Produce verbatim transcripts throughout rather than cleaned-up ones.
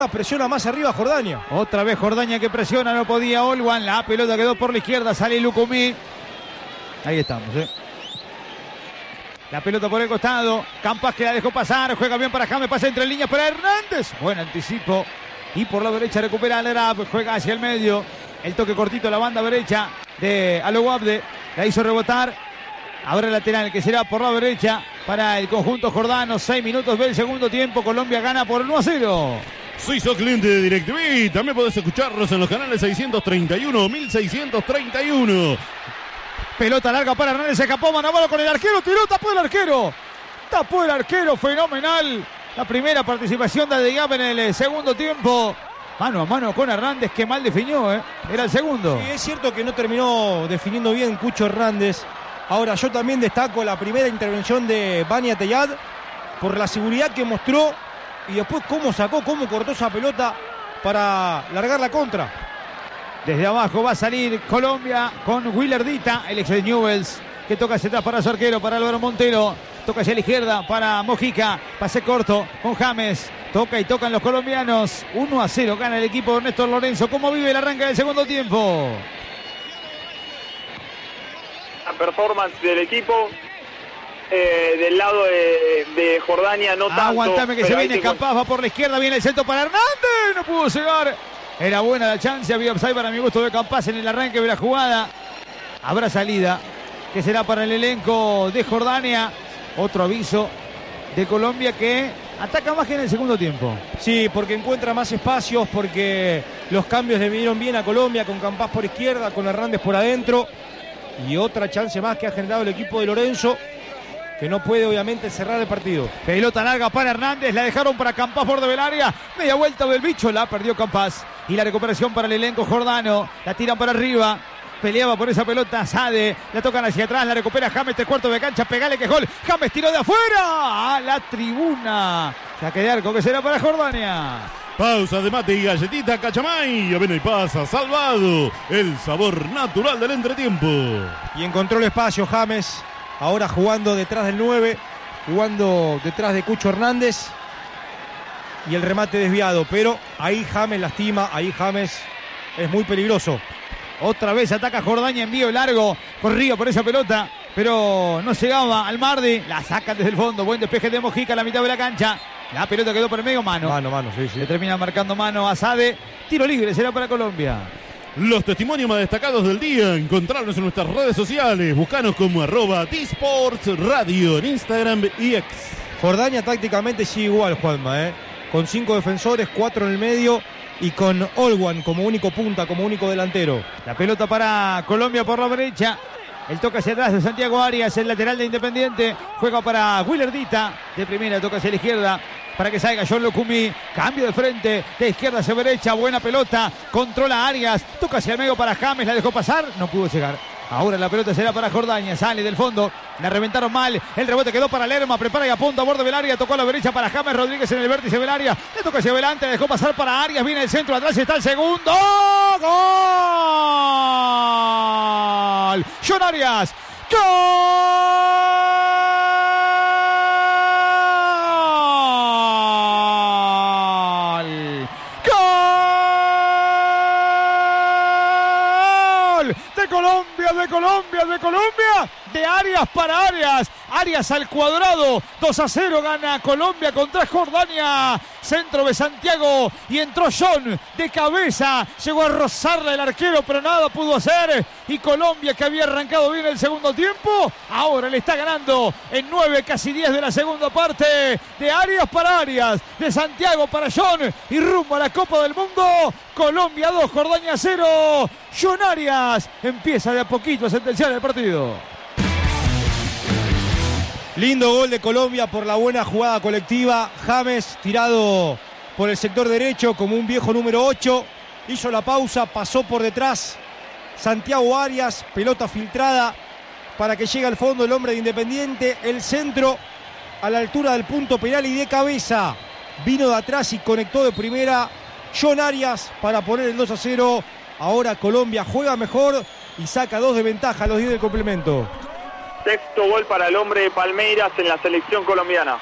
Presiona más arriba Jordania. Otra vez Jordania que presiona, no podía Olwan. La pelota quedó por la izquierda, sale Lucumí. Ahí estamos, ¿eh? La pelota por el costado. Campas que la dejó pasar. Juega bien para James, pasa entre líneas para Hernández. Buen anticipo. Y por la derecha recupera Alerab. Juega hacia el medio. El toque cortito a la banda derecha de Aloguabde. La hizo rebotar. Ahora el lateral que será por la derecha para el conjunto jordano. Seis minutos del segundo tiempo. Colombia gana por uno a cero. Si sos cliente de DirecTV, también podés escucharnos en los canales seiscientos treinta y uno, mil seiscientos treinta y uno. Pelota larga para Hernández, se escapó mano a mano con el arquero, tiró, tapó el arquero. Tapó el arquero, fenomenal. La primera participación de Adeyab en el segundo tiempo. Mano a mano con Hernández, que mal definió, ¿eh? Era el segundo. Sí, es cierto que no terminó definiendo bien Cucho Hernández. Ahora yo también destaco la primera intervención de Bani Ateyad por la seguridad que mostró. Y después cómo sacó, cómo cortó esa pelota para largar la contra. Desde abajo va a salir Colombia con Willardita, el ex de Newell's, que toca hacia atrás para su arquero, para Álvaro Montero. Toca hacia la izquierda para Mojica. Pase corto con James. Toca y tocan los colombianos. uno a cero gana el equipo de Néstor Lorenzo. ¿Cómo vive el arranque del segundo tiempo? La performance del equipo. Eh, del lado de, de Jordania no tanto. Aguantame que se viene Campas, va por la izquierda, viene el centro para Hernández, no pudo llegar. Era buena la chance, había offside para mi gusto de Campas en el arranque de la jugada. Habrá salida, que será para el elenco de Jordania. Otro aviso de Colombia que ataca más que en el segundo tiempo. Sí, porque encuentra más espacios, porque los cambios le vinieron bien a Colombia, con Campas por izquierda, con Hernández por adentro. Y otra chance más que ha generado el equipo de Lorenzo, que no puede obviamente cerrar el partido. Pelota larga para Hernández, la dejaron para Campas borde del área, media vuelta del bicho, la perdió Campas. Y la recuperación para el elenco jordano, la tiran para arriba, peleaba por esa pelota Sade, la tocan hacia atrás, la recupera James, tres cuartos de cancha, pegale que es gol, James tiró de afuera, a la tribuna, saque de arco que será para Jordania. Pausa de mate y galletita Cachamay, avena y pasa, salvado, el sabor natural del entretiempo. Y encontró el espacio James. Ahora jugando detrás del nueve, jugando detrás de Cucho Hernández. Y el remate desviado, pero ahí James lastima, ahí James es muy peligroso. Otra vez ataca Jordania, envío largo, corría por esa pelota, pero no llegaba al Mardi. La sacan desde el fondo, buen despeje de Mojica a la mitad de la cancha. La pelota quedó por el medio, mano. Mano, mano, sí, sí. Le termina marcando mano a Sade. Tiro libre será para Colombia. Los testimonios más destacados del día, encontrarnos en nuestras redes sociales, buscanos como arroba T-Sports Radio en Instagram y X. Jordania tácticamente sigue igual, Juanma, ¿eh? Con cinco defensores, cuatro en el medio y con Olwan como único punta, como único delantero. La pelota para Colombia por la derecha. El toque hacia atrás de Santiago Arias, el lateral de Independiente. Juega para Willardita, de primera, toca hacia la izquierda. Para que salga John Lucumí, cambio de frente, de izquierda hacia derecha, buena pelota, controla Arias, toca hacia el medio para James, la dejó pasar, no pudo llegar. Ahora la pelota será para Jordania, sale del fondo, la reventaron mal, el rebote quedó para Lerma, prepara y apunta a borde del área, tocó a la derecha para James Rodríguez en el vértice del área, le toca hacia adelante, la dejó pasar para Arias, viene el centro, atrás está el segundo, ¡gol! John Arias, ¡gol! Colombia, de Colombia, de Colombia, de Arias para Arias, Arias al cuadrado, dos a cero gana Colombia contra Jordania, centro de Santiago y entró John de cabeza, llegó a rozarle el arquero pero nada pudo hacer y Colombia que había arrancado bien el segundo tiempo, ahora le está ganando en nueve, casi diez de la segunda parte, de Arias para Arias, de Santiago para John y rumbo a la Copa del Mundo, Colombia dos, Jordania cero, John Arias empieza de a poquito a sentenciar el partido. Lindo gol de Colombia por la buena jugada colectiva. James tirado por el sector derecho como un viejo número ocho. Hizo la pausa, pasó por detrás Santiago Arias, pelota filtrada para que llegue al fondo el hombre de Independiente. El centro a la altura del punto penal y de cabeza. Vino de atrás y conectó de primera John Arias para poner el dos a cero. Ahora Colombia juega mejor y saca dos de ventaja a los diez del complemento. Sexto gol para el hombre de Palmeiras en la selección colombiana.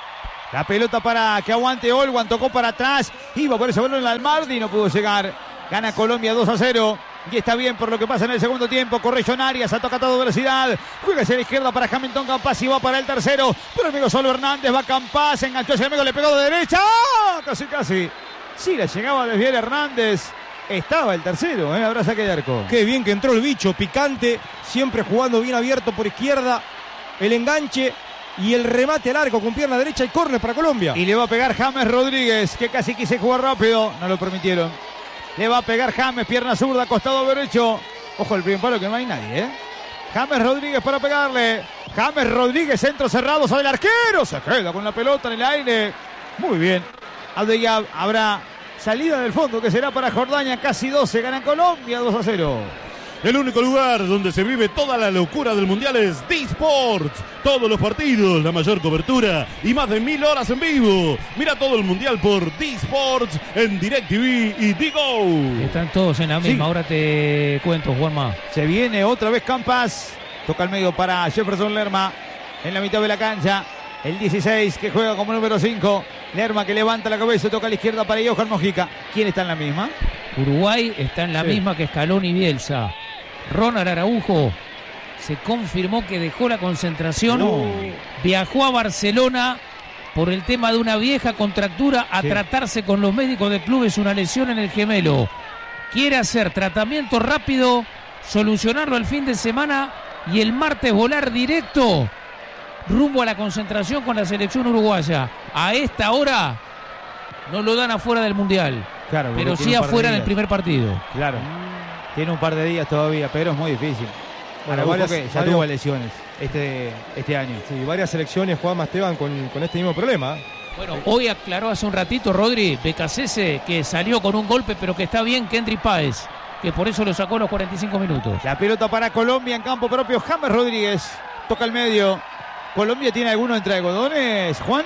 La pelota para que aguante Olwan, tocó para atrás, iba por ese balón al Almardi, no pudo llegar. Gana Colombia dos a cero. Y está bien por lo que pasa en el segundo tiempo. Corre John Arias, ha tocado a toda velocidad. Juega hacia la izquierda para Hamilton Campas y va para el tercero. Pero el amigo Solo Hernández va Campas, enganchó hacia el amigo, le pegó de derecha. ¡Ah! Casi, casi. Sí, la llegaba a desviar Hernández. Estaba el tercero, ¿eh? Habrá saque de arco. Qué bien que entró el bicho, picante, siempre jugando bien abierto por izquierda. El enganche y el remate al arco con pierna derecha y córner para Colombia. Y le va a pegar James Rodríguez, que casi quise jugar rápido, no lo permitieron. Le va a pegar James, pierna zurda, costado derecho. Ojo el primer palo que no hay nadie, ¿eh? James Rodríguez para pegarle. James Rodríguez, centro cerrado, sale el arquero. Se queda con la pelota en el aire. Muy bien. Abdeyab, habrá salida del fondo que será para Jordania. Casi doce, gana Colombia dos a cero. El único lugar donde se vive toda la locura del Mundial es D-Sports. Todos los partidos, la mayor cobertura y más de mil horas en vivo. Mira todo el Mundial por D-Sports en DirecTV y D-Go. Están todos en la misma, sí. Ahora te cuento, Juanma. Se viene otra vez Campas. Toca al medio para Jefferson Lerma. En la mitad de la cancha. El dieciséis que juega como número cinco. Lerma que levanta la cabeza, toca a la izquierda para Johan Mojica. ¿Quién está en la misma? Uruguay está en la sí. misma que Scaloni y Bielsa. Ronald Araujo se confirmó que dejó la concentración, no. viajó a Barcelona por el tema de una vieja contractura a sí. tratarse con los médicos de clubes una lesión en el gemelo. Quiere hacer tratamiento rápido, solucionarlo el fin de semana y el martes volar directo rumbo a la concentración con la selección uruguaya. A esta hora no lo dan afuera del Mundial, claro, pero sí afuera del primer partido. Claro. Tiene un par de días todavía, pero es muy difícil. Bueno, varias, que ya varios, tuvo lesiones este, este año. Sí, varias selecciones, Juan Esteban, con, con este mismo problema. Bueno, hoy aclaró hace un ratito Rodri Becasese que salió con un golpe, pero que está bien Kendry Páez, que por eso lo sacó a los cuarenta y cinco minutos. La pelota para Colombia en campo propio. James Rodríguez toca el medio. ¿Colombia tiene alguno entre algodones, Juan?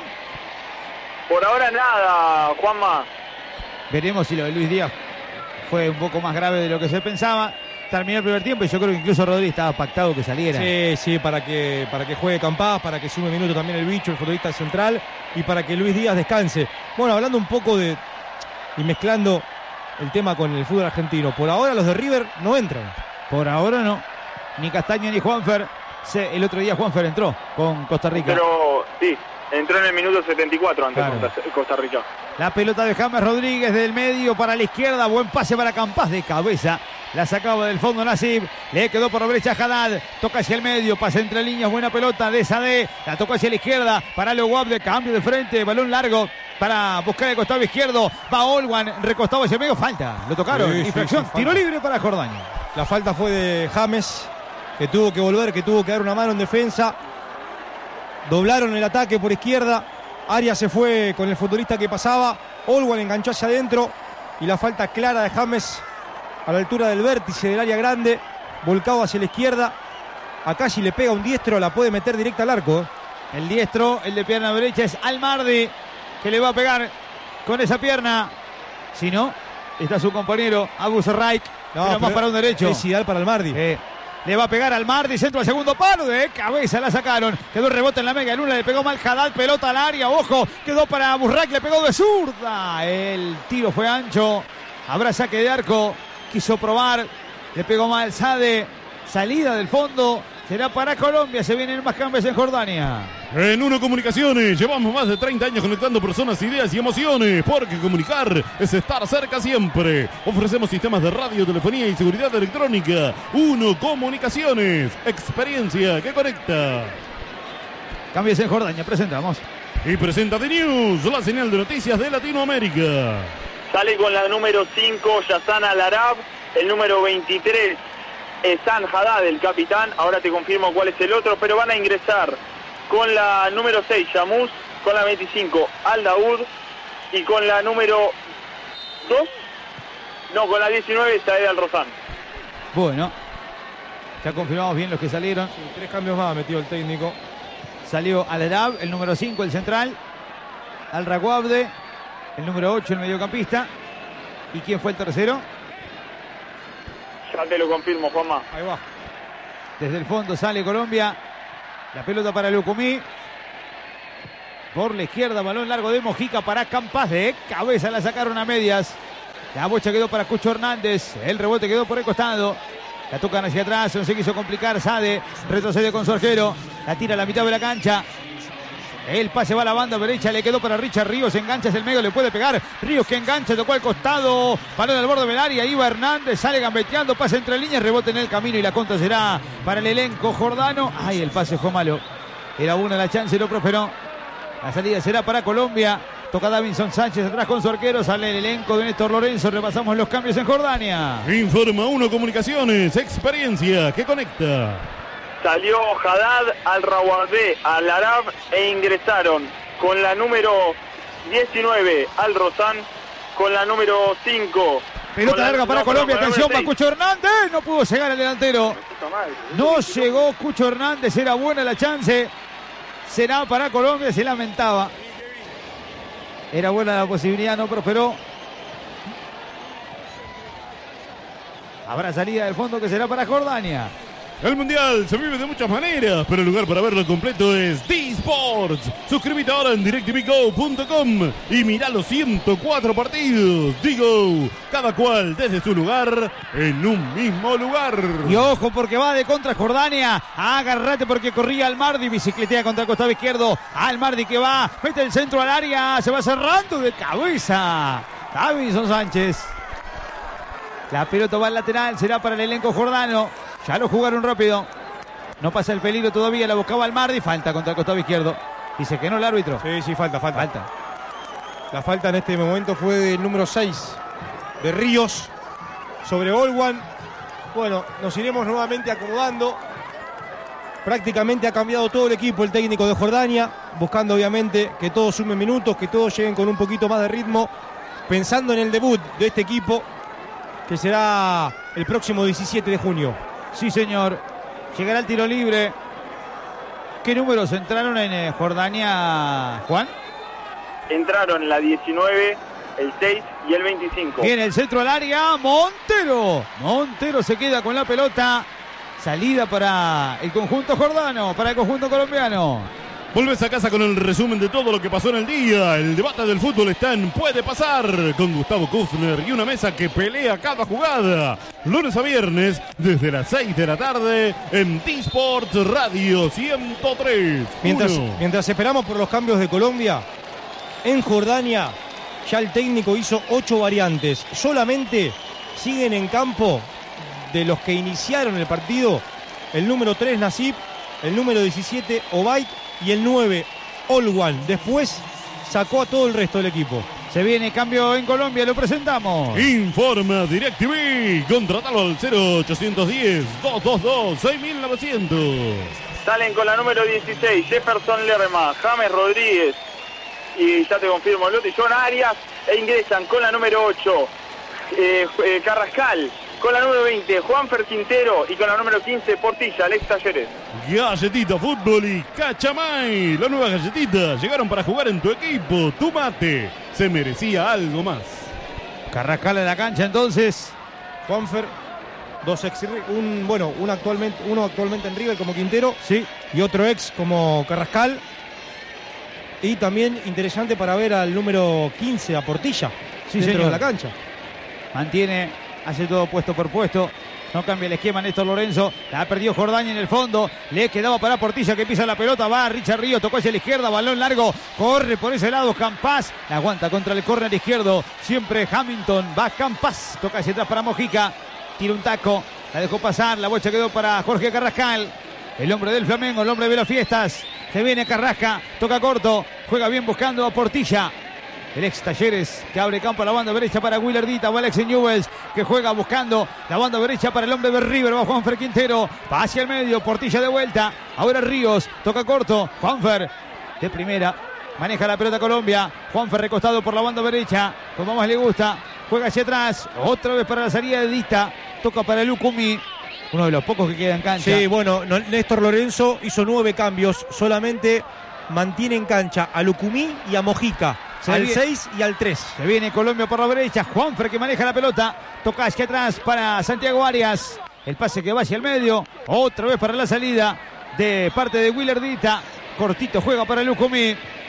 Por ahora nada, Juanma. Veremos si lo de Luis Díaz fue un poco más grave de lo que se pensaba. Terminó el primer tiempo y yo creo que incluso Rodríguez estaba pactado que saliera. Sí, sí, para que, para que juegue Campas, para que sume minuto también el bicho, el futbolista central, y para que Luis Díaz descanse. Bueno, hablando un poco de y mezclando el tema con el fútbol argentino, por ahora los de River no entran. Por ahora no. Ni Castaño ni Juanfer. Se, el otro día Juanfer entró con Costa Rica. Pero sí, entró en el minuto setenta y cuatro ante claro. Costa Rica. La pelota de James Rodríguez del medio para la izquierda. Buen pase para Campas de cabeza. La sacaba del fondo Nasib. Le quedó por la brecha Haddad. Toca hacia el medio. Pasa entre líneas. Buena pelota de Sadé. La toca hacia la izquierda. Para Lewab de cambio de frente. Balón largo para buscar el costado izquierdo. Va Olwan. Recostado hacia el medio. Falta. Lo tocaron. Sí, infracción. Sí, sí, Tiro libre para Jordania. La falta fue de James, que tuvo que volver, que tuvo que dar una mano en defensa. Doblaron el ataque por izquierda. Arias se fue con el futbolista que pasaba. Olwan enganchó hacia adentro. Y la falta clara de James a la altura del vértice del área grande. Volcado hacia la izquierda. Acá si le pega un diestro la puede meter directa al arco. ¿eh? El diestro, el de pierna derecha es Almardi, que le va a pegar con esa pierna. Si no, está su compañero Abu Serraik. No, pero más para un derecho. Es ideal para Almardi. Eh. Le va a pegar al Mardi, centro al segundo palo, de cabeza la sacaron. Quedó el rebote en la mega luna, le pegó mal Haddad, pelota al área, ojo, quedó para Burrak, le pegó de zurda. El tiro fue ancho, habrá saque de arco, quiso probar, le pegó mal Sade, salida del fondo, será para Colombia, se vienen más cambios en Jordania. En Uno Comunicaciones llevamos más de treinta años conectando personas, ideas y emociones, porque comunicar es estar cerca siempre. Ofrecemos sistemas de radio, telefonía y seguridad electrónica. Uno Comunicaciones, experiencia que conecta. Cambios en Jordania, presentamos. Y presenta The News, la señal de noticias de Latinoamérica. Sale con la número cinco, Yassan Al-Arab, el número veintitrés, Ehsan Haddad, el capitán. Ahora te confirmo cuál es el otro, pero van a ingresar con la número seis, Yamus, con la veinticinco, Al-Daud, y con la número dos, no, con la diecinueve, Saed Al-Rozan. Bueno, ya confirmamos bien los que salieron. Sí, tres cambios más ha metido el técnico. Salió Al-Arab, el número cinco, el central. Al-Raguabde, el número ocho, el mediocampista. ¿Y quién fue el tercero? Ya te lo confirmo, Juanma. Ahí va. Desde el fondo sale Colombia. La pelota para Lucumí. por la izquierda, balón largo de Mojica para Campas, de cabeza la sacaron a medias. La bocha quedó para Cucho Hernández, el rebote quedó por el costado. La tocan hacia atrás, no se quiso complicar, Sade retrocede con su arquero, la tira a la mitad de la cancha. El pase va a la banda derecha, le quedó para Richard Ríos, engancha hacia el medio, le puede pegar. Ríos que engancha, tocó al costado, balón al borde del área, iba Hernández, sale gambeteando, pase entre líneas, rebote en el camino y la contra será para el elenco jordano. Ay, el pase fue malo, era una la chance, no prosperó. La salida será para Colombia. Toca Davinson Sánchez atrás con su arquero. Sale el elenco de Néstor Lorenzo. Repasamos los cambios en Jordania. Informa uno Comunicaciones. Experiencia que conecta. Salió Haddad, Al Rawadé, Al Arab e ingresaron con la número diecinueve Al Rozán, con la número cinco. Pelota larga la, para no, Colombia. Para, Atención para Cucho Hernández. No pudo llegar el delantero. No llegó Cucho Hernández. Era buena la chance. Será para Colombia. Se lamentaba. Era buena la posibilidad, no prosperó. Habrá salida del fondo que será para Jordania. El Mundial se vive de muchas maneras, pero el lugar para verlo completo es D-Sports. Suscríbete ahora en directv go punto com y mirá los ciento cuatro partidos. Digo, cada cual desde su lugar, en un mismo lugar. Y ojo porque va de contra Jordania. Agárrate porque corría Almardi, bicicletea contra el costado izquierdo. Almardi que va, mete el centro al área, se va cerrando de cabeza. Davinson Sánchez. La pelota va al lateral, será para el elenco jordano. Ya lo jugaron rápido. No pasa el peligro todavía. La buscaba Almardi. Falta contra el costado izquierdo. Dice que no el árbitro. Sí, sí, falta, falta. Falta. La falta en este momento fue del número seis de Ríos sobre Olwan. Bueno, nos iremos nuevamente acomodando. Prácticamente ha cambiado todo el equipo, el técnico de Jordania. Buscando obviamente que todos sumen minutos, que todos lleguen con un poquito más de ritmo. Pensando en el debut de este equipo, que será el próximo diecisiete de junio. Sí, señor. Llegará el tiro libre. ¿Qué números entraron en eh, Jordania, Juan? Entraron la diecinueve, el seis y el veinticinco. Viene el centro al área. Montero. Montero se queda con la pelota. Salida para el conjunto jordano, para el conjunto colombiano. Volvés a casa con el resumen de todo lo que pasó en el día. El debate del fútbol está en Puede Pasar con Gustavo Kufner y una mesa que pelea cada jugada. Lunes a viernes desde las seis de la tarde en D-Sports Radio ciento tres. Mientras, mientras esperamos por los cambios de Colombia, en Jordania ya el técnico hizo ocho variantes. Solamente siguen en campo de los que iniciaron el partido el número tres Nasib, el número diecisiete Obaid y el nueve, Olwan. Después sacó a todo el resto del equipo. Se viene cambio en Colombia, lo presentamos. Informa DirecTV. Contratalo al cero ochocientos diez, doscientos veintidós, seis mil novecientos. Salen con la número dieciséis, Jefferson Lerma, James Rodríguez y ya te confirmo el otro, y John Arias, e ingresan con la número ocho, eh, eh, Carrascal. Con la número veinte, Juanfer Quintero. Y con la número quince, Portilla, Alex Talleres. Galletita Fútbol y Cachamay. Las nuevas galletitas llegaron para jugar en tu equipo. Tu mate se merecía algo más. Carrascal en la cancha entonces. Juanfer, dos ex, un, bueno, un actualmente, uno actualmente en River como Quintero. Sí. Y otro ex como Carrascal. Y también interesante para ver al número quince, a Portilla. Sí, dentro señor. de la cancha. Mantiene... Hace todo puesto por puesto. No cambia el esquema Néstor Lorenzo. La perdió Jordania en el fondo. Le quedaba para Portilla que pisa la pelota. Va Richard Ríos. Tocó hacia la izquierda. Balón largo. Corre por ese lado Campas. La aguanta contra el córner izquierdo. Siempre Hamilton. Va Campas. Toca hacia atrás para Mojica. Tira un taco. La dejó pasar. La bocha quedó para Jorge Carrascal. El hombre del Flamengo. El hombre de las fiestas. Se viene Carrasca. Toca corto. Juega bien buscando a Portilla. El ex Talleres que abre campo a la banda derecha para Willardita. Va Alex Newells que juega buscando la banda derecha para el hombre de River. Va Juanfer Quintero. Va hacia el medio. Portilla de vuelta. Ahora Ríos. Toca corto. Juanfer de primera. Maneja la pelota Colombia. Juanfer recostado por la banda derecha. Como más le gusta. Juega hacia atrás. Otra vez para la salida de Dita. Toca para Lucumí. Uno de los pocos que queda en cancha. Sí, bueno, Néstor Lorenzo hizo nueve cambios. Solamente mantiene en cancha a Lucumí y a Mojica. Se al seis y al tres. Se viene Colombia por la derecha. Juanfer que maneja la pelota. Toca hacia atrás para Santiago Arias. El pase que va hacia el medio. Otra vez para la salida de parte de Willardita. Cortito juega para Lucumí.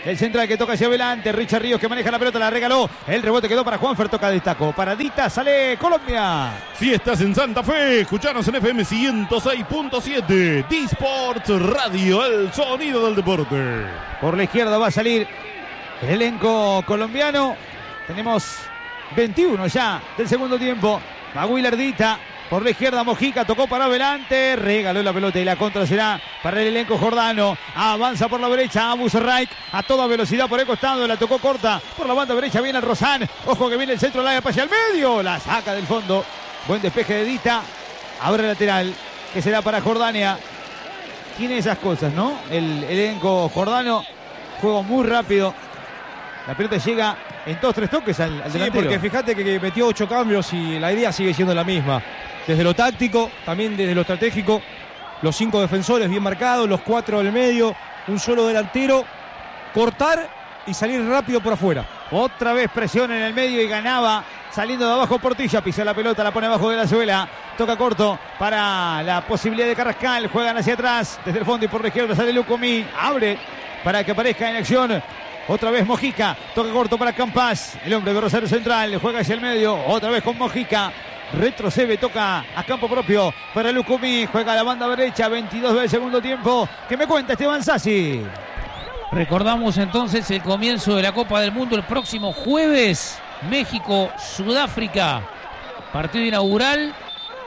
El central que toca hacia adelante. Richard Ríos que maneja la pelota, la regaló. El rebote quedó para Juanfer, toca de taco. Paradita, sale Colombia. Si estás en Santa Fe, escuchanos en F M ciento seis punto siete. D-Sport Radio, el sonido del deporte. Por la izquierda va a salir el elenco colombiano. Tenemos veintiuno ya del segundo tiempo. Maguilardita. Por la izquierda Mojica, tocó para adelante, regaló la pelota y la contra será para el elenco jordano. Avanza por la derecha Abu Serraik a toda velocidad por el costado, la tocó corta por la banda derecha, viene el Rozán. Ojo que viene el centro, la pase al medio, la saca del fondo. Buen despeje de Dita, abre lateral, que será para Jordania. Tiene esas cosas, ¿no? El, el elenco jordano, juego muy rápido. La pelota llega en dos, tres toques al, al sí, delantero. Porque fíjate que metió ocho cambios y la idea sigue siendo la misma. Desde lo táctico, también desde lo estratégico. Los cinco defensores bien marcados, los cuatro del medio, un solo delantero. Cortar y salir rápido por afuera. Otra vez presión en el medio y ganaba saliendo de abajo Portilla. Pisa la pelota, la pone abajo de la suela. Toca corto para la posibilidad de Carrascal. Juegan hacia atrás desde el fondo y por la izquierda sale Lucumí. Abre para que aparezca en acción. Otra vez Mojica, toca corto para Campas, el hombre de Rosario Central, juega hacia el medio, otra vez con Mojica, retrocede, toca a campo propio para Lucumí, juega a la banda derecha, veintidós del segundo tiempo. ¿Qué me cuenta Esteban Sassi? Recordamos entonces el comienzo de la Copa del Mundo el próximo jueves, México-Sudáfrica, partido inaugural.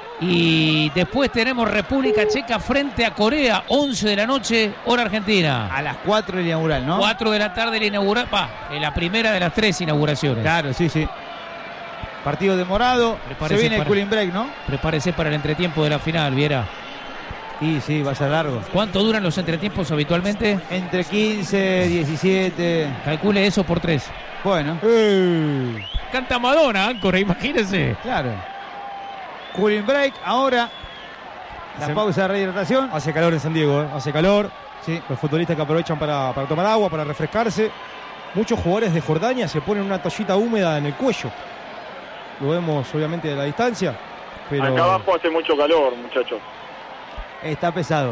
Y después tenemos República Checa frente a Corea, once de la noche, hora argentina. A las cuatro el inaugural, ¿no? cuatro de la tarde la inaugural, pa, en la primera de las tres inauguraciones. Claro, sí, sí. Partido demorado, se viene el cooling break, ¿no? Prepárese para el entretiempo de la final, Viera. Y sí, va a ser largo. ¿Cuánto duran los entretiempos habitualmente? Entre quince, diecisiete. Calcule eso por tres. Bueno. Eh. Canta Madonna, Áncora, imagínense. Claro. Cooling break, ahora la hace, pausa de rehidratación. Hace calor en San Diego, ¿eh? Hace calor. Sí. Los futbolistas que aprovechan para, para tomar agua, para refrescarse. Muchos jugadores de Jordania se ponen una toallita húmeda en el cuello. Lo vemos obviamente de la distancia. Pero... Acá abajo hace mucho calor, muchachos. Está pesado.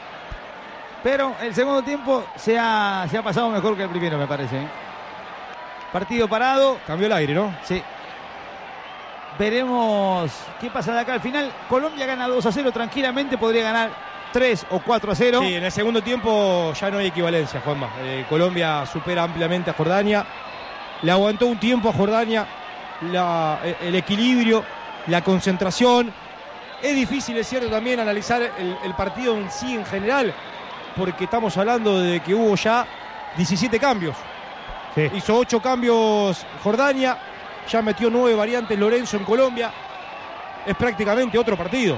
Pero el segundo tiempo se ha, se ha pasado mejor que el primero, me parece. ¿eh? Partido parado. Cambió el aire, ¿no? Sí. Veremos qué pasa de acá al final. Colombia gana dos a cero tranquilamente, podría ganar tres o cuatro a cero. Sí, en el segundo tiempo ya no hay equivalencia, Juanma. Eh, Colombia supera ampliamente a Jordania. Le aguantó un tiempo a Jordania la, el equilibrio, la concentración. Es difícil, es cierto, también analizar el, el partido en sí en general, porque estamos hablando de que hubo ya diecisiete cambios. Sí. Hizo ocho cambios Jordania. Ya metió nueve variantes Lorenzo en Colombia. Es prácticamente otro partido.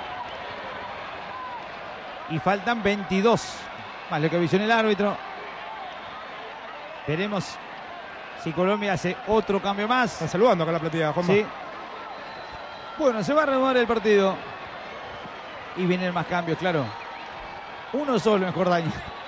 Y faltan veintidós. Más lo que visiona el árbitro. Veremos si Colombia hace otro cambio más. Están saludando acá la platea, Juanma. Sí. Bueno, se va a reanudar el partido. Y vienen más cambios, claro. Uno solo en Jordania.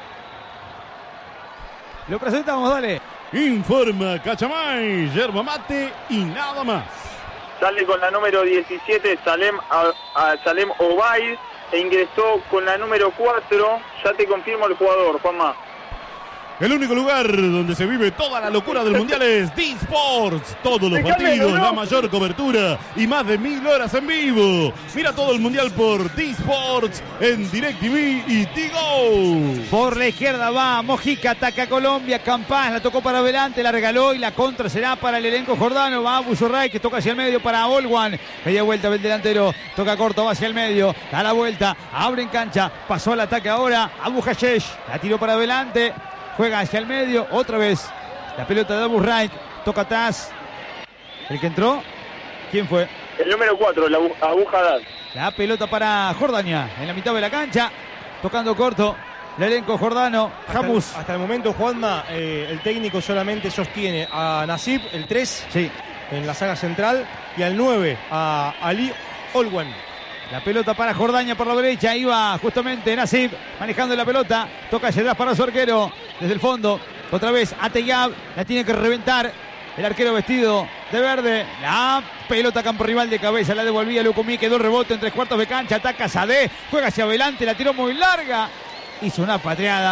Lo presentamos, dale. Informa Cachamay, yerba mate y nada más. Sale con la número diecisiete Salem, a, a Salem Obaid e ingresó con la número cuatro. Ya te confirmo el jugador, Juanma. El único lugar donde se vive toda la locura del mundial es D-Sports. Todos los partidos, la mayor cobertura y más de mil horas en vivo. Mira todo el mundial por D-Sports en DirecTV y Tigo. Por la izquierda va Mojica, ataca a Colombia. Campas la tocó para adelante, la regaló y la contra será para el elenco jordano. Va Abu Serraik que toca hacia el medio para Olwan. Media vuelta del delantero, toca corto, va hacia el medio, da la vuelta, abre en cancha, pasó al ataque ahora. Abu Hashesh la tiró para adelante. Juega hacia el medio, otra vez la pelota de Abu Raik, toca atrás. El que entró, ¿quién fue? El número cuatro, la Abu Haddad. La pelota para Jordania, en la mitad de la cancha, tocando corto, el elenco jordano, Hamus. Hasta, hasta el momento, Juanma, eh, el técnico solamente sostiene a Nasib, el tres, sí, en la saga central, y al nueve, a Ali Olwan. La pelota para Jordania por la derecha, iba justamente Nasib manejando la pelota, toca hacia atrás para su arquero, desde el fondo, otra vez Ateyab, la tiene que reventar, el arquero vestido de verde, la pelota campo rival de cabeza, la devolvía Lucumí, quedó el rebote en tres cuartos de cancha, ataca Sadé, juega hacia adelante, la tiró muy larga, hizo una pateada,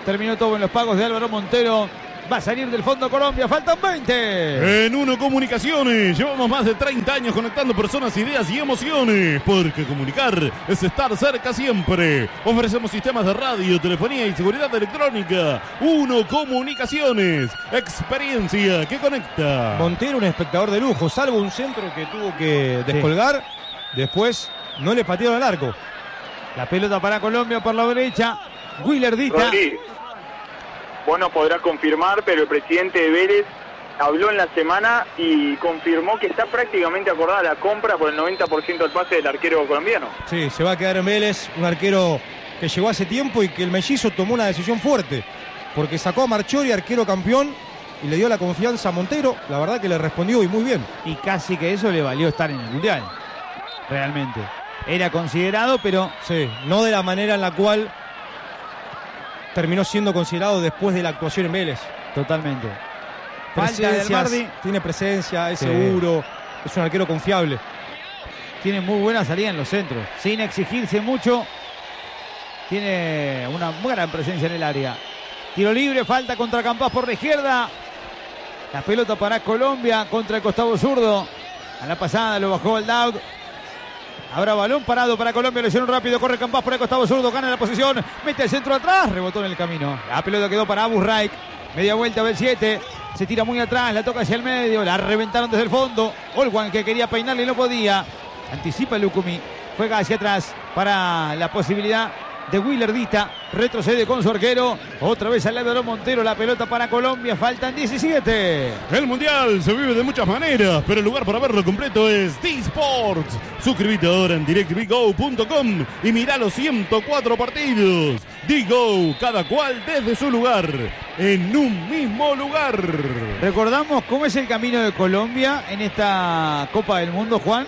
Terminó todo en los pagos de Álvaro Montero. Va a salir del fondo Colombia, faltan veinte. En Uno Comunicaciones llevamos más de treinta años conectando personas, ideas y emociones, porque comunicar es estar cerca siempre. Ofrecemos sistemas de radio, telefonía y seguridad electrónica. Uno Comunicaciones, experiencia que conecta. Montero, un espectador de lujo, salvo un centro que tuvo que descolgar, sí. Después no le patearon al arco. La pelota para Colombia por la derecha, Willardita. Rodríguez, vos no podrás confirmar, pero el presidente de Vélez habló en la semana y confirmó que está prácticamente acordada la compra por el noventa por ciento del pase del arquero colombiano. Sí, se va a quedar en Vélez, un arquero que llegó hace tiempo y que el mellizo tomó una decisión fuerte, porque sacó a Marchori, arquero campeón, y le dio la confianza a Montero. La verdad que le respondió y muy bien. Y casi que eso le valió estar en el Mundial, realmente. Era considerado, pero... Sí, no de la manera en la cual terminó siendo considerado después de la actuación en Vélez. Totalmente. Falta del Mardi. Tiene presencia, es sí. seguro, es un arquero confiable. Tiene muy buena salida en los centros, sin exigirse mucho. Tiene una buena presencia en el área. Tiro libre, falta contra Campas por la izquierda. La pelota para Colombia contra el costado zurdo. A la pasada lo bajó el Daud. Habrá balón parado para Colombia, lo hicieron rápido, corre Campas por el costado zurdo, gana la posición, mete el centro atrás, rebotó en el camino. La pelota quedó para Abu Raik, media vuelta, B siete, se tira muy atrás, la toca hacia el medio, la reventaron desde el fondo. Olwan, que quería peinarle y no podía, anticipa Lucumi, juega hacia atrás para la posibilidad de Willardita, retrocede con su arquero, otra vez al lado de Montero, la pelota para Colombia, faltan diecisiete. El Mundial se vive de muchas maneras, pero el lugar para verlo completo es D-Sports. Suscríbete ahora en direct v go punto com y mirá los ciento cuatro partidos. D-Go, cada cual desde su lugar, en un mismo lugar. Recordamos cómo es el camino de Colombia en esta Copa del Mundo, Juan.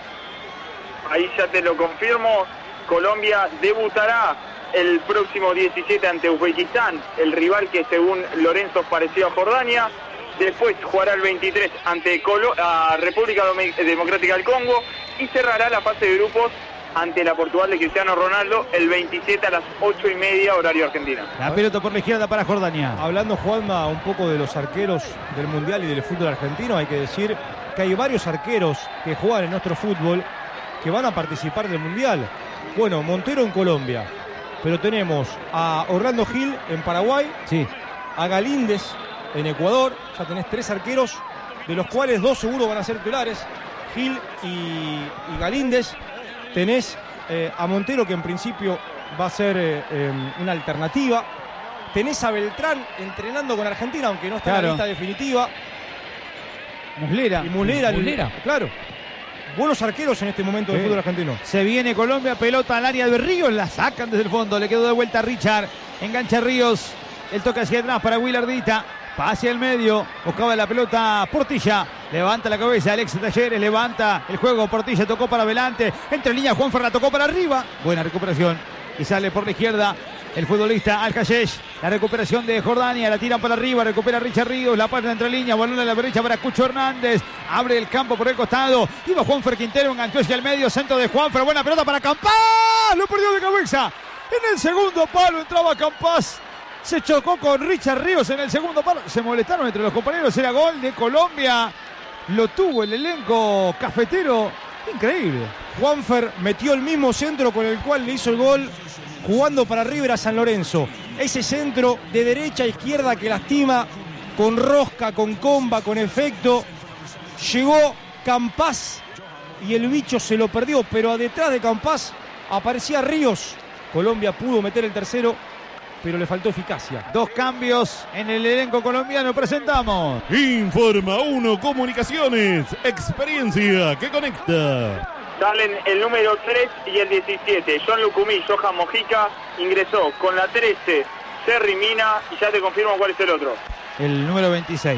Ahí ya te lo confirmo. Colombia debutará el próximo diecisiete ante Uzbekistán, el rival que según Lorenzo es parecido a Jordania. Después jugará el veintitrés ante Colo a República Democrática del Congo y cerrará la fase de grupos ante la Portugal de Cristiano Ronaldo el veintisiete a las ocho y media horario Argentina. La pelota por la izquierda para Jordania. Hablando, Juanma, un poco de los arqueros del Mundial y del fútbol argentino, hay que decir que hay varios arqueros que juegan en nuestro fútbol que van a participar del Mundial. Bueno, Montero en Colombia, pero tenemos a Orlando Gil en Paraguay, sí. A Galíndez en Ecuador, ya tenés tres arqueros, de los cuales dos seguro van a ser titulares, Gil y, y Galíndez. Tenés eh, a Montero, que en principio va a ser eh, eh, una alternativa. Tenés a Beltrán entrenando con Argentina, aunque no está claro. en la lista definitiva. Muslera. Y Muslera, Muslera. claro. Buenos arqueros en este momento del sí. fútbol argentino. Se viene Colombia, pelota al área de Ríos, la sacan desde el fondo, le quedó de vuelta a Richard, engancha Ríos, el toque hacia atrás para Willardita, pase al medio, buscaba la pelota Portilla, levanta la cabeza Alex Talleres, levanta el juego, Portilla tocó para adelante, entre línea Juanfer la tocó para arriba, buena recuperación y sale por la izquierda el futbolista Al-Hashesh, la recuperación de Jordania, la tiran para arriba, recupera Richard Ríos, la pasa entre línea, balón a la derecha para Cucho Hernández, abre el campo por el costado, iba Juanfer Quintero, enganchó hacia el medio, centro de Juanfer, buena pelota para Campas, lo perdió de cabeza, en el segundo palo entraba Campas, se chocó con Richard Ríos en el segundo palo, se molestaron entre los compañeros, era gol de Colombia, lo tuvo el elenco cafetero, increíble. Juanfer metió el mismo centro con el cual le hizo el gol jugando para River a San Lorenzo. Ese centro de derecha a izquierda que lastima, con rosca, con comba, con efecto. Llegó Campas y el bicho se lo perdió, pero detrás de Campas aparecía Ríos. Colombia pudo meter el tercero, pero le faltó eficacia. Dos cambios en el elenco colombiano, presentamos. Informa Uno Comunicaciones, experiencia que conecta. Salen el número tres y el diecisiete. John Lucumí, Johan Mojica ingresó con la trece, Serri Mina, y ya te confirmo cuál es el otro. El número veintiséis.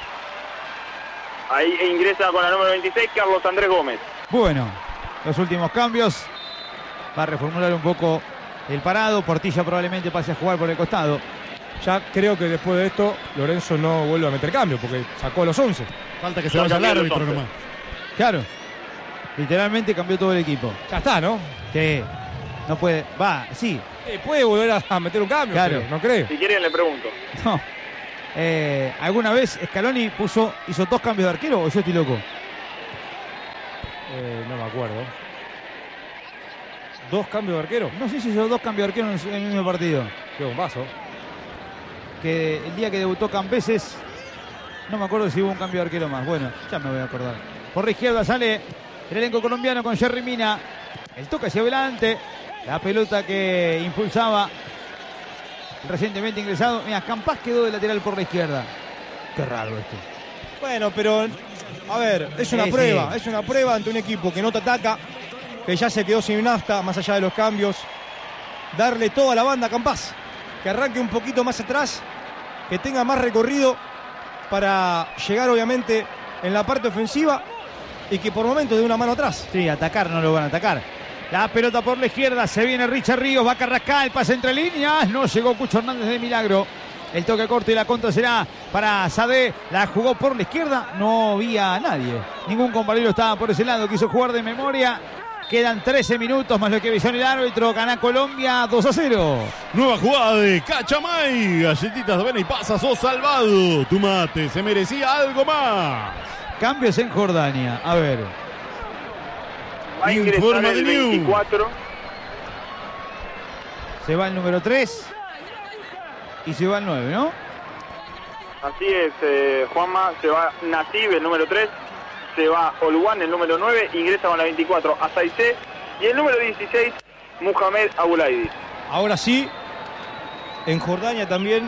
Ahí ingresa con la número veintiséis, Carlos Andrés Gómez. Bueno, los últimos cambios. Va a reformular un poco el parado. Portilla probablemente pase a jugar por el costado. Ya creo que después de esto Lorenzo no vuelve a meter cambio porque sacó los once. Falta que se vaya al árbitro nomás. Claro. Literalmente cambió todo el equipo. Ya está, ¿no? Sí. No puede. Va, sí. Eh, puede volver a meter un cambio, Claro. pero no creo. Si quieren le pregunto. No. Eh, ¿Alguna vez Scaloni puso, hizo dos cambios de arquero o yo estoy loco? Eh, no me acuerdo. ¿Dos cambios de arquero? No sé si hizo dos cambios de arquero en el mismo partido. Qué bombazo. Que el día que debutó Cambeses, no me acuerdo si hubo un cambio de arquero más. Bueno, ya me voy a acordar. Por la izquierda sale el elenco colombiano con Jerry Mina. El toque hacia adelante. La pelota que impulsaba el recientemente ingresado. Mira, Campas quedó de lateral por la izquierda. Qué raro esto. Bueno, pero a ver, es una Sí, prueba, sí. es una prueba ante un equipo que no te ataca, que ya se quedó sin nafta, más allá de los cambios. Darle toda la banda a Campas, que arranque un poquito más atrás, que tenga más recorrido para llegar obviamente en la parte ofensiva y que por momentos dé una mano atrás. Sí, atacar no lo van a atacar. La pelota por la izquierda, se viene Richard Ríos, va Carrascal, pasa entre líneas, no llegó Cucho Hernández de milagro. El toque corto y la contra será para Sadé, la jugó por la izquierda, no había nadie. Ningún compañero estaba por ese lado, quiso jugar de memoria. Quedan trece minutos más lo que avisó el árbitro, gana Colombia dos a cero. Nueva jugada de Cachamay. Galletitas de avena y pasas, sos salvado. Tu mate se merecía algo más. Cambios en Jordania, a ver. Va a ingresar Informa el de New. veinticuatro. Se va el número tres y se va el nueve, ¿no? Así es, eh, Juanma. Se va Nasib, el número tres. Se va Olwan, el número nueve. Ingresa con la veinticuatro Azaicé. Y el número dieciséis, Mohamed Aboulaidi. Ahora sí, en Jordania también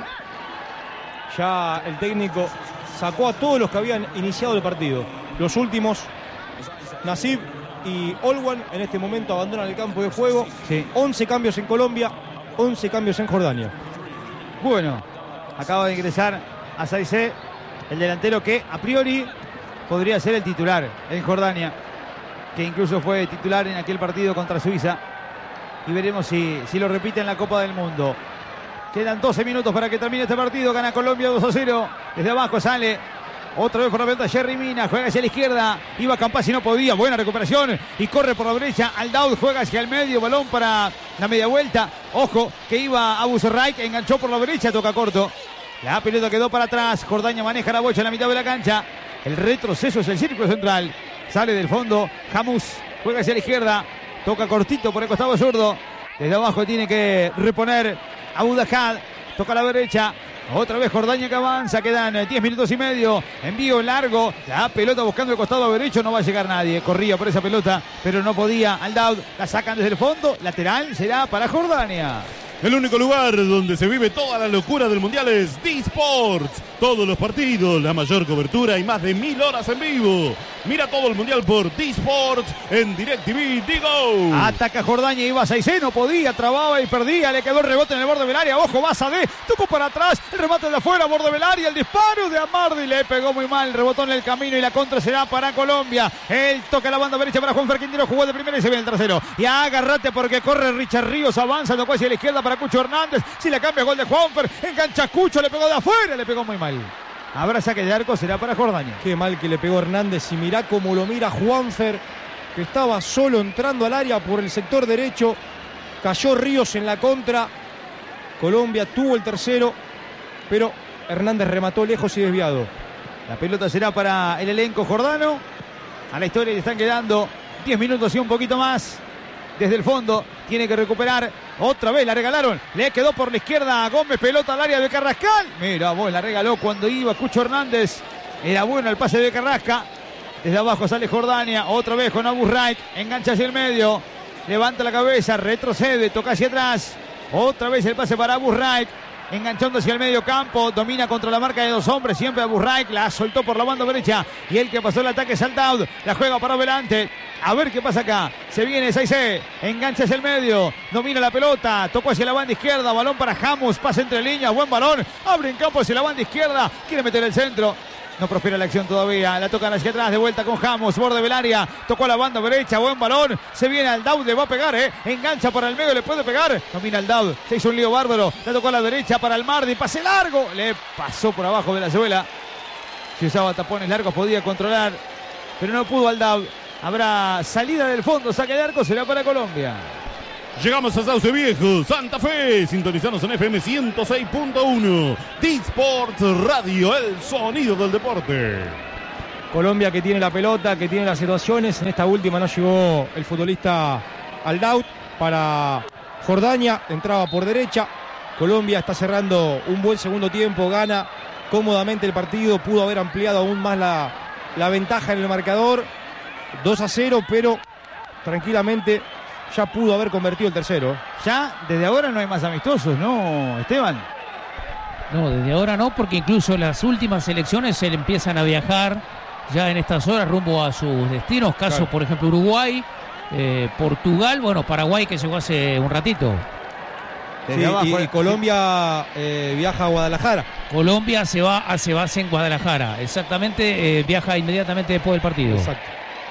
ya el técnico sacó a todos los que habían iniciado el partido. Los últimos, Nasib y Olwan, en este momento abandonan el campo de juego. Sí. once cambios en Colombia, once cambios en Jordania. Bueno, acaba de ingresar Azaicé, el delantero que a priori podría ser el titular en Jordania, que incluso fue titular en aquel partido contra Suiza. Y veremos si, si lo repite en la Copa del Mundo. Quedan doce minutos para que termine este partido. Gana Colombia dos a cero. Desde abajo sale otra vez por la pelota Jerry Mina. Juega hacia la izquierda. Iba Campas y no podía. Buena recuperación. Y corre por la derecha. Aldaud juega hacia el medio. Balón para la media vuelta. Ojo que iba Abu Serraik. Enganchó por la derecha. Toca corto. La pelota quedó para atrás. Jordania maneja la bocha en la mitad de la cancha. El retroceso es el círculo central. Sale del fondo. Hamus juega hacia la izquierda. Toca cortito por el costado zurdo. Desde abajo tiene que reponer Abu Dajjad. Toca a la derecha. Otra vez Jordania que avanza. Quedan diez minutos y medio. Envío largo. La pelota buscando el costado derecho. No va a llegar nadie. Corría por esa pelota, pero no podía. Aldaud la sacan desde el fondo. Lateral será para Jordania. El único lugar donde se vive toda la locura del mundial es D-Sports. Todos los partidos, la mayor cobertura y más de mil horas en vivo. Mira todo el mundial por D-Sports en DirecTV Digo. Ataca Jordania, iba a Azaicé, no podía, trababa y perdía. Le quedó el rebote en el borde del área. Ojo, va Sadé, tocó para atrás. El remate de afuera, borde del área. El disparo de Amardi le pegó muy mal. Rebotó en el camino y la contra será para Colombia. Él toca la banda derecha para Juanfer Quintero. Jugó de primera y se viene el tercero. Y agárrate porque corre Richard Ríos. Avanza, tocó hacia la izquierda para Cucho Hernández. Si la cambia, gol de Juanfer. Engancha Cucho, le pegó de afuera, le pegó muy mal. Habrá saque de arco, será para Jordania. Qué mal que le pegó Hernández y mirá cómo lo mira Juanfer, que estaba solo entrando al área por el sector derecho. Cayó Ríos en la contra. Colombia tuvo el tercero, pero Hernández remató lejos y desviado. La pelota será para el elenco jordano. A la historia le están quedando diez minutos y un poquito más. Desde el fondo tiene que recuperar. Otra vez la regalaron. Le quedó por la izquierda a Gómez. Pelota al área de Carrascal. Mira vos, la regaló cuando iba Cucho Hernández. Era bueno el pase de Carrasca. Desde abajo sale Jordania. Otra vez con Abu Raik. Engancha hacia el medio. Levanta la cabeza. Retrocede. Toca hacia atrás. Otra vez el pase para Abu Raik. Enganchando hacia el medio campo. Domina contra la marca de dos hombres. Siempre Abu Raik. La soltó por la banda derecha. Y el que pasó el ataque es Aldaud. La juega para adelante. A ver qué pasa acá. Se viene Azaicé. Engancha hacia el medio. Domina la pelota. Tocó hacia la banda izquierda. Balón para Hamus. Pasa entre líneas. Buen balón. Abre en campo hacia la banda izquierda. Quiere meter el centro. No prospera la acción todavía. La tocan hacia atrás. De vuelta con Hamus. Borde del área. Tocó a la banda derecha. Buen balón. Se viene Aldaud. Le va a pegar, ¿eh? Engancha para el medio. Le puede pegar. Domina Aldaud. Se hizo un lío bárbaro. La tocó a la derecha para el Mardi. Pase largo. Le pasó por abajo de la suela. Si usaba tapones largos podía controlar. Pero no pudo Aldaud. Habrá salida del fondo. Saque de arco. Será para Colombia. Llegamos a Sauce Viejo, Santa Fe. Sintonizanos en F M ciento seis punto uno. D-Sport Radio, el sonido del deporte. Colombia que tiene la pelota, que tiene las situaciones. En esta última no llegó el futbolista Aldaut para Jordania. Entraba por derecha. Colombia está cerrando un buen segundo tiempo. Gana cómodamente el partido. Pudo haber ampliado aún más la, la ventaja en el marcador. dos a cero, pero tranquilamente ya pudo haber convertido el tercero. Ya desde ahora no hay más amistosos, ¿no, Esteban? No, desde ahora no, porque incluso las últimas selecciones se le empiezan a viajar ya en estas horas rumbo a sus destinos. Caso, claro, por ejemplo, Uruguay, eh, Portugal, bueno, Paraguay que llegó hace un ratito. Sí, abajo, y, y Colombia eh, viaja a Guadalajara. Colombia se va hace base en Guadalajara, exactamente, eh, viaja inmediatamente después del partido. Exacto.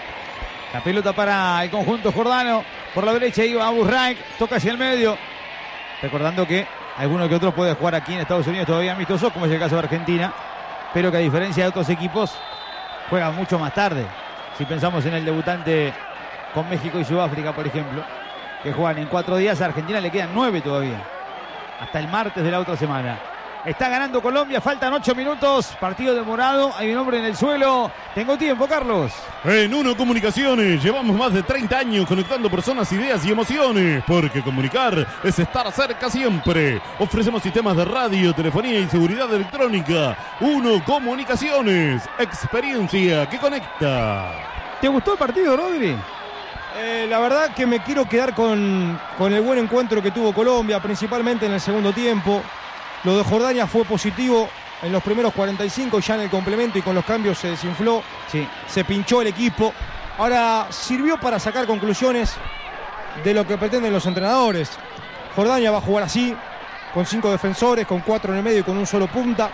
La pelota para el conjunto jordano. Por la derecha iba Abu Raik, toca hacia el medio. Recordando que alguno que otro puede jugar aquí en Estados Unidos todavía amistoso, como es el caso de Argentina, pero que a diferencia de otros equipos juegan mucho más tarde. Si pensamos en el debutante con México y Sudáfrica, por ejemplo, que juegan en cuatro días, a Argentina le quedan nueve todavía, hasta el martes de la otra semana. Está ganando Colombia, faltan ocho minutos, partido demorado, hay un hombre en el suelo. Tengo tiempo, Carlos. En Uno Comunicaciones llevamos más de treinta años conectando personas, ideas y emociones, porque comunicar es estar cerca siempre. Ofrecemos sistemas de radio, telefonía y seguridad electrónica. Uno Comunicaciones, experiencia que conecta. ¿Te gustó el partido, Rodri? Eh, la verdad que me quiero quedar con, con el buen encuentro que tuvo Colombia, principalmente en el segundo tiempo. Lo de Jordania fue positivo en los primeros cuarenta y cinco, ya en el complemento y con los cambios se desinfló, sí, se pinchó el equipo. Ahora sirvió para sacar conclusiones de lo que pretenden los entrenadores. Jordania va a jugar así, con cinco defensores, con cuatro en el medio y con un solo punta.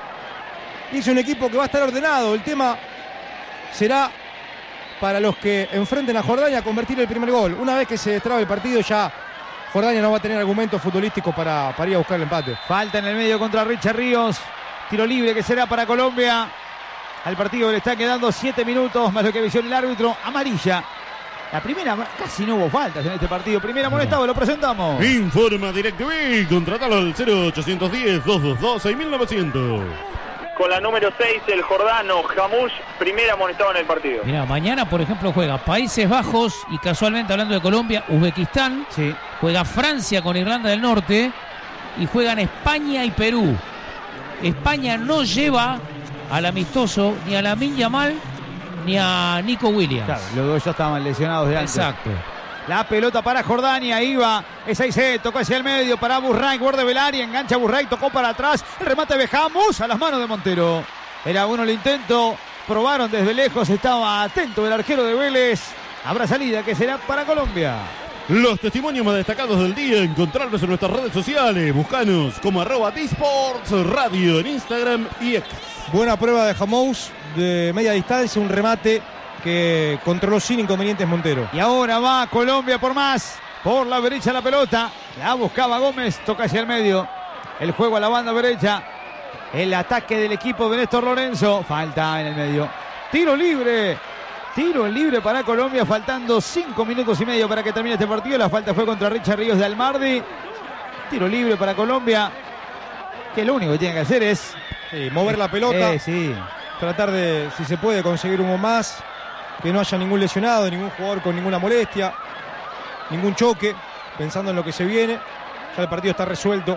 Y es un equipo que va a estar ordenado. El tema será para los que enfrenten a Jordania convertir el primer gol. Una vez que se destraba el partido ya Jordania no va a tener argumentos futbolísticos para, para ir a buscar el empate. Falta en el medio contra Richard Ríos. Tiro libre que será para Colombia. Al partido le están quedando siete minutos, más lo que visión el árbitro. Amarilla. La primera, casi no hubo faltas en este partido. Primera amonestado, lo presentamos. Informa DirecTV. Contratalo al cero ochocientos diez, doscientos veintidós, seis mil novecientos. Con la número seis, el jordano Hamush, primera amonestado en el partido. Mira, mañana, por ejemplo, juega Países Bajos y casualmente hablando de Colombia, Uzbekistán. Sí. Juega Francia con Irlanda del Norte y juegan España y Perú. España no lleva al amistoso ni a Lamine Yamal ni a Nico Williams. Claro, los dos ya estaban lesionados de antes. Exacto. La pelota para Jordania, iba, es ahí se tocó hacia el medio para Burray, guarda Velari, engancha Burray, tocó para atrás, el remate de Hamus a las manos de Montero. Era bueno el intento, probaron desde lejos, estaba atento el arquero de Vélez. Habrá salida que será para Colombia. Los testimonios más destacados del día, encontrarlos en nuestras redes sociales. Buscanos como arroba D-Sports Radio en Instagram y X. Buena prueba de Hamus de media distancia, un remate que controló sin inconvenientes Montero. Y ahora va Colombia por más. Por la derecha la pelota. La buscaba Gómez. Toca hacia el medio. El juego a la banda derecha. El ataque del equipo de Néstor Lorenzo. Falta en el medio. Tiro libre. Tiro libre para Colombia. Faltando cinco minutos y medio para que termine este partido. La falta fue contra Richard Ríos de Almardi. Tiro libre para Colombia. Que lo único que tiene que hacer es sí, mover la pelota. Eh, sí. Tratar de, si se puede, conseguir uno más. Que no haya ningún lesionado, ningún jugador con ninguna molestia, ningún choque, pensando en lo que se viene. Ya el partido está resuelto.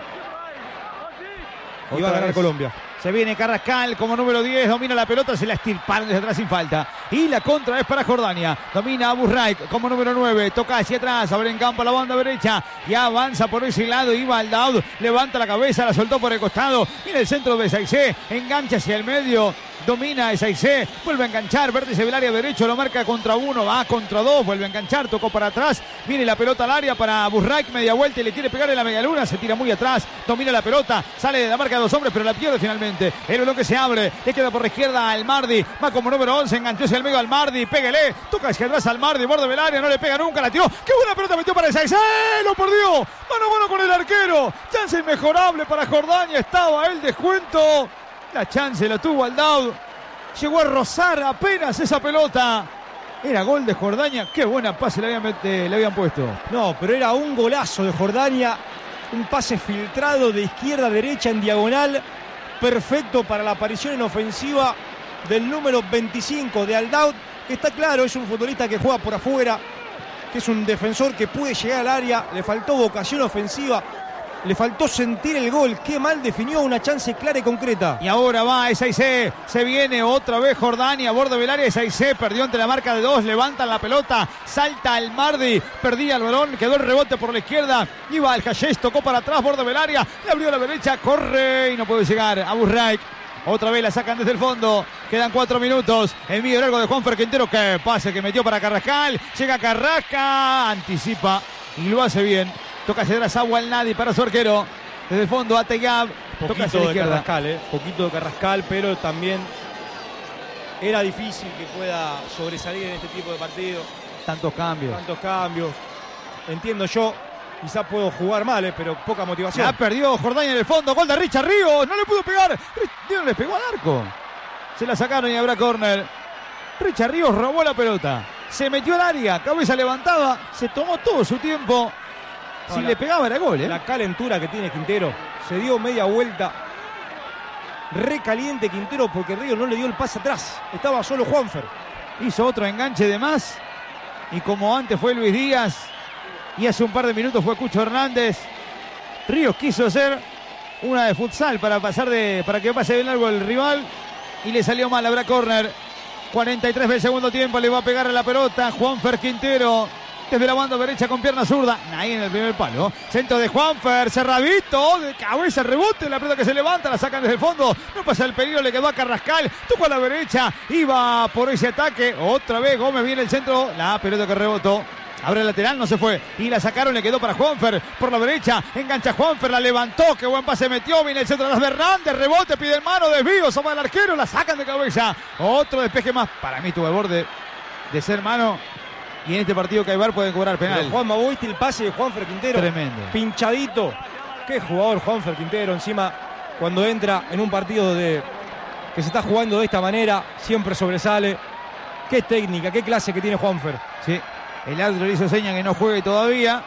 Y va a ganar Colombia. Se viene Carrascal como número diez, domina la pelota, se la estirparon desde atrás sin falta. Y la contra es para Jordania. Domina Abu Raik como número nueve, toca hacia atrás, abre en campo a la banda derecha. Y avanza por ese lado, Iba al Daud, levanta la cabeza, la soltó por el costado. Mira el centro de Saizé, engancha hacia el medio. Domina Saizé, vuelve a enganchar, vértice del área derecho, lo marca contra uno, va contra dos, vuelve a enganchar, tocó para atrás, viene la pelota al área para Burraik, media vuelta y le quiere pegar en la medialuna, se tira muy atrás, domina la pelota, sale de la marca de dos hombres, pero la pierde finalmente. El bloque se abre, le queda por la izquierda al Mardi, va como número once, enganchó hacia el medio al Mardi, pégale, toca hacia atrás al Mardi, borde del área, no le pega nunca, la tiró, qué buena pelota metió para Saizé, lo perdió, mano a mano con el arquero, chance inmejorable para Jordania, estaba el descuento. La chance la tuvo Aldaud. Llegó a rozar apenas esa pelota. Era gol de Jordania. Qué buena pase le habían, eh, le habían puesto. No, pero era un golazo de Jordania. Un pase filtrado de izquierda a derecha en diagonal. Perfecto para la aparición en ofensiva del número veinticinco de Al-Daud, que está claro, es un futbolista que juega por afuera, que es un defensor que puede llegar al área. Le faltó vocación ofensiva, le faltó sentir el gol. Qué mal definió una chance clara y concreta. Y ahora va Ezeize, se viene otra vez Jordania, borde del área. Ezeize perdió ante la marca de dos, levantan la pelota, salta al Mardi, perdía el balón, quedó el rebote por la izquierda, iba al Hashesh, tocó para atrás, borde del área, le abrió a la derecha, corre y no puede llegar. Abu Raik, otra vez la sacan desde el fondo, quedan cuatro minutos, el medio largo de Juanfer Quintero, que pase que metió para Carrascal, llega Carrasca, anticipa y lo hace bien. Toca ceder a Sawa al Nadi para su arquero. Desde el fondo a Tegab. Toca hacia la Poquito de izquierda. Carrascal, eh. Poquito de Carrascal, pero también era difícil que pueda sobresalir en este tipo de partidos. Tantos cambios. Tantos cambios. Entiendo yo, quizás puedo jugar mal, eh, pero poca motivación. Ya perdió Jordania en el fondo. Gol de Richard Ríos. No le pudo pegar. No le pegó al arco. Se la sacaron y habrá córner. Richard Ríos robó la pelota. Se metió al área. Cabeza levantada. Se tomó todo su tiempo. Si Ahora, le pegaba era gol, ¿eh? La calentura que tiene Quintero. Se dio media vuelta. Recaliente Quintero porque Ríos no le dio el pase atrás. Estaba solo Juanfer. Hizo otro enganche de más. Y como antes fue Luis Díaz. Y hace un par de minutos fue Cucho Hernández. Ríos quiso hacer una de futsal para pasar de. Para que pase bien largo el rival. Y le salió mal. Habrá córner. cuarenta y tres del segundo tiempo. Le va a pegar a la pelota Juanfer Quintero. Desde la banda derecha con pierna zurda. Ahí en el primer palo. Centro de Juanfer. Cerradito. De cabeza el rebote. La pelota que se levanta. La sacan desde el fondo. No pasa el peligro. Le quedó a Carrascal. Tocó a la derecha. Iba por ese ataque. Otra vez Gómez viene el centro. La pelota que rebotó. Abre el lateral, no se fue. Y la sacaron, le quedó para Juanfer. Por la derecha, engancha Juanfer, la levantó. Qué buen pase metió. Viene el centro de las Hernández. Rebote, pide el mano, desvío. Soma el arquero, la sacan de cabeza. Otro despeje más. Para mí tuvo el borde de ser mano. Y en este partido Caibar puede cobrar penal. Pero Juanma, ¿viste el pase de Juanfer Quintero? Tremendo. Pinchadito. Qué jugador Juanfer Quintero. Encima, cuando entra en un partido de que se está jugando de esta manera, siempre sobresale. Qué técnica, qué clase que tiene Juanfer. Sí. El árbitro le hizo seña que no juegue todavía.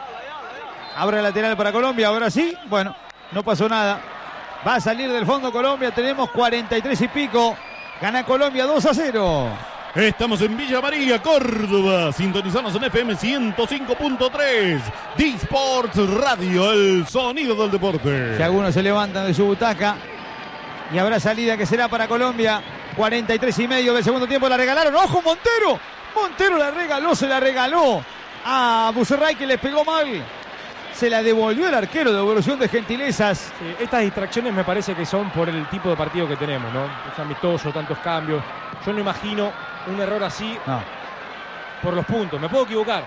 Abre lateral para Colombia. Ahora sí. Bueno, no pasó nada. Va a salir del fondo Colombia. Tenemos cuarenta y tres y pico. Gana Colombia dos a cero. Estamos en Villa María, Córdoba. Sintonizamos en F M ciento cinco punto tres. D-Sports Radio, el sonido del deporte. Si algunos se levantan de su butaca. Y habrá salida que será para Colombia. cuarenta y tres y medio del segundo tiempo. La regalaron. ¡Ojo, Montero! Montero la regaló, se la regaló a Bucerray, que le pegó mal. Se la devolvió el arquero, devolución de gentilezas. Sí, estas distracciones me parece que son por el tipo de partido que tenemos, ¿no? Es amistoso, tantos cambios. Yo no imagino un error así No. por los puntos. Me puedo equivocar.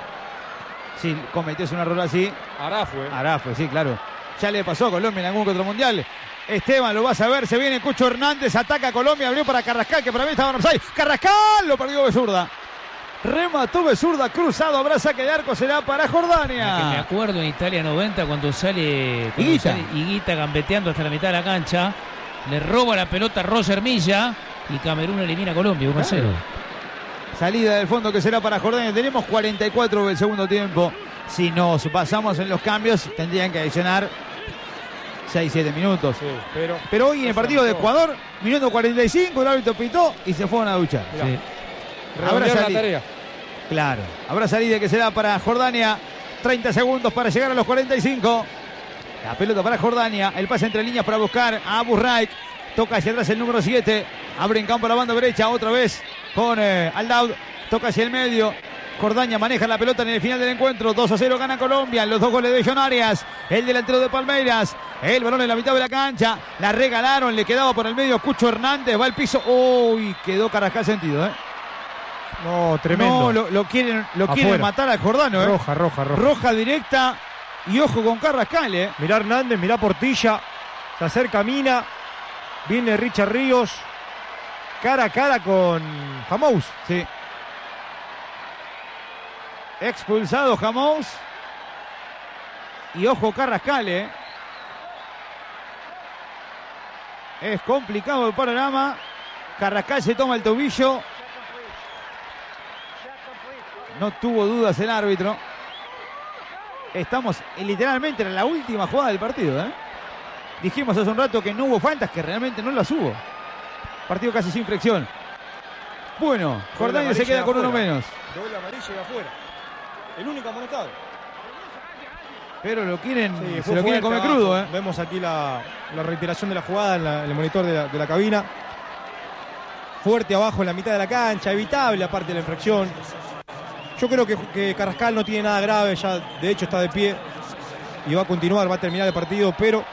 Si cometés un error así, Hará fue. hará, pues sí, claro. Ya le pasó a Colombia en algún que otro mundial. Esteban lo vas a ver, se viene Cucho Hernández, ataca a Colombia, abrió para Carrascal, que para mí estaba en offside. Carrascal lo perdió de zurda. Remató de zurda, cruzado, habrá saque de arco, será para Jordania. Que me acuerdo en Italia noventa cuando sale cuando Higuita. sale Higuita gambeteando hasta la mitad de la cancha. Le roba la pelota a Roger Milla y Camerún elimina a Colombia uno a cero. Salida del fondo que será para Jordania. Tenemos cuarenta y cuatro del segundo tiempo. Si nos pasamos en los cambios, tendrían que adicionar seis siete minutos. Sí, pero, Pero hoy en el partido de Ecuador, minuto cuarenta y cinco, el árbitro pitó y se fueron a duchar. Mirá. Sí. Habrá redondear la salida. tarea. Claro, habrá salida que será para Jordania. treinta segundos para llegar a los cuarenta y cinco. La pelota para Jordania. El pase entre líneas para buscar a Abu Raik. Toca hacia atrás el número siete. Abre en campo la banda derecha otra vez con eh, Al-Daud. Toca hacia el medio. Jordania maneja la pelota en el final del encuentro. dos a cero gana Colombia. Los dos goles de John Arias. El delantero de Palmeiras. El balón en la mitad de la cancha. La regalaron. Le quedaba por el medio Cucho Hernández. Va al piso. Uy, quedó Carrascal sentido, ¿eh? No, tremendo. No, lo, lo quieren, lo quieren Afuera. matar al Jordano, ¿eh? Roja, roja, roja. Roja directa. Y ojo con Carrascal, ¿eh? Mirá Hernández, mirá Portilla. Se acerca Mina. Viene Richard Ríos. Cara a cara con Jamous. Sí. Expulsado Jamous. Y ojo Carrascal, ¿eh? Es complicado el panorama. Carrascal se toma el tobillo. No tuvo dudas el árbitro. Estamos en, literalmente en la última jugada del partido, ¿eh? Dijimos hace un rato que no hubo faltas, que realmente no las hubo. Partido casi sin fricción. Bueno, Jordania se queda con uno menos. Doble amarillo y afuera. El único amonestado. Pero lo quieren, Sí, se lo quieren comer crudo, ¿eh? Vemos aquí la, la reiteración de la jugada en, la, en el monitor de la, de la cabina. Fuerte abajo en la mitad de la cancha, evitable aparte de la infracción. Yo creo que, que Carrascal no tiene nada grave, ya de hecho está de pie y va a continuar, va a terminar el partido, pero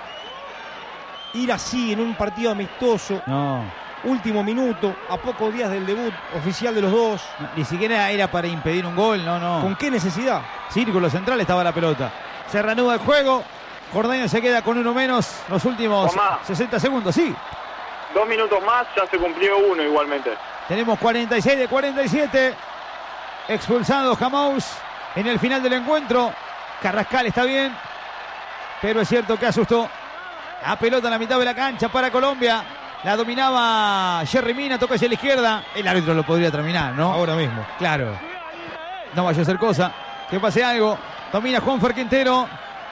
ir así en un partido amistoso, no. Último minuto, a pocos días del debut oficial de los dos. No, ni siquiera era para impedir un gol, no, no. ¿Con qué necesidad? Círculo central estaba la pelota. Se reanuda el juego. Jordania se queda con uno menos los últimos Tomá. sesenta segundos, sí. Dos minutos más, ya se cumplió uno igualmente. Tenemos cuarenta y seis de cuarenta y siete. Expulsado Jamous en el final del encuentro. Carrascal está bien, pero es cierto que asustó. La pelota en la mitad de la cancha para Colombia. La dominaba Jerry Mina, toca hacia la izquierda. El árbitro lo podría terminar, ¿no? Ahora mismo. Claro. No vaya a hacer cosa. Que pase algo. Domina Juanfer Quintero.